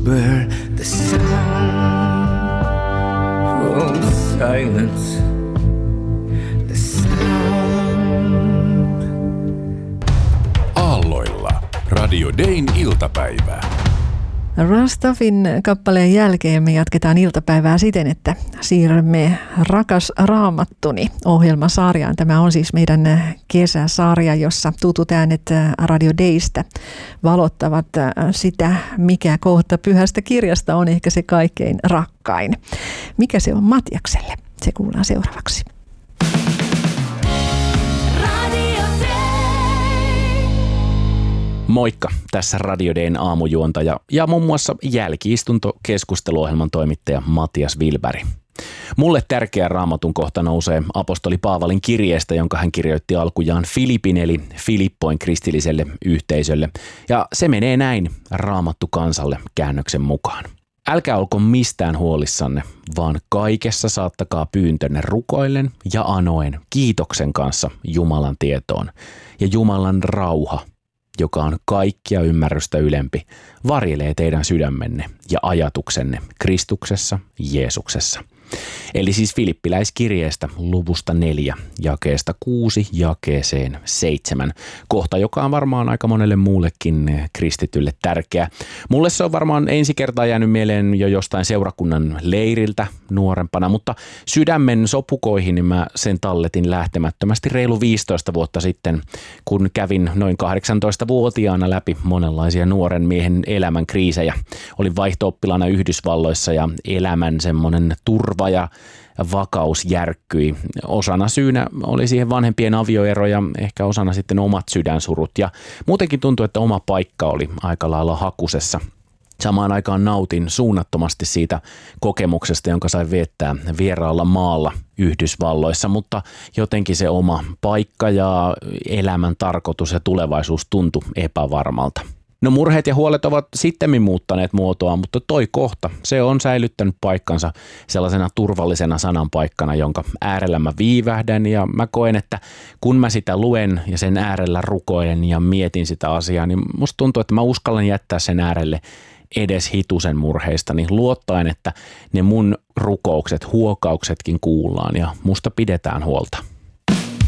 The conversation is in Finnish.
whisper the sound of silence. The sound. Aalloilla Radio Dayn iltapäivää. Rastafin kappaleen jälkeen me jatketaan iltapäivää siten, että siirrymme Rakas Raamattuni -ohjelmasarjaan. Tämä on siis meidän kesäsarja, jossa tutut äänet Radio Daystä valottavat sitä, mikä kohta pyhästä kirjasta on ehkä se kaikkein rakkain. Mikä se on Matiakselle? Se kuullaan seuraavaksi. Moikka, tässä Radio Dayn aamujuontaja ja muun muassa jälki-istunto-keskusteluohjelman toimittaja Matias Wilberg. Mulle tärkeä raamatun kohta nousee apostoli Paavalin kirjeestä, jonka hän kirjoitti alkujaan Filipin eli Filippoin kristilliselle yhteisölle. Ja se menee näin Raamattu kansalle -käännöksen mukaan. Älkää olko mistään huolissanne, vaan kaikessa saattakaa pyyntönne rukoillen ja anoen kiitoksen kanssa Jumalan tietoon. Ja Jumalan rauha, joka on kaikkia ymmärrystä ylempi, varjelee teidän sydämenne ja ajatuksenne Kristuksessa Jeesuksessa. Eli siis Filippiläiskirjeestä luvusta 4, jakeesta 6 jakeeseen 7. Kohta, joka on varmaan aika monelle muullekin kristitylle tärkeä. Mulle se on varmaan ensi kertaa jäänyt mieleen jo jostain seurakunnan leiriltä nuorempana, mutta sydämen sopukoihin mä sen talletin lähtemättömästi reilu 15 vuotta sitten, kun kävin noin 18-vuotiaana läpi monenlaisia nuoren miehen elämän kriisejä. Olin vaihto-oppilaana Yhdysvalloissa ja elämän semmoinen turva ja vakaus järkkyi. Osana syynä oli siihen vanhempien avioero ja ehkä osana sitten omat sydänsurut. Ja muutenkin tuntui, että oma paikka oli aika lailla hakusessa. Samaan aikaan nautin suunnattomasti siitä kokemuksesta, jonka sain viettää vieraalla maalla Yhdysvalloissa, mutta jotenkin se oma paikka ja elämän tarkoitus ja tulevaisuus tuntui epävarmalta. No murheet ja huolet ovat sittemmin muuttaneet muotoa, mutta toi kohta, se on säilyttänyt paikkansa sellaisena turvallisena sananpaikkana, jonka äärellä mä viivähdän ja mä koen, että kun mä sitä luen ja sen äärellä rukoilen ja mietin sitä asiaa, niin musta tuntuu, että mä uskallan jättää sen äärelle edes hitusen murheistani luottaen, että ne mun rukoukset, huokauksetkin kuullaan ja musta pidetään huolta.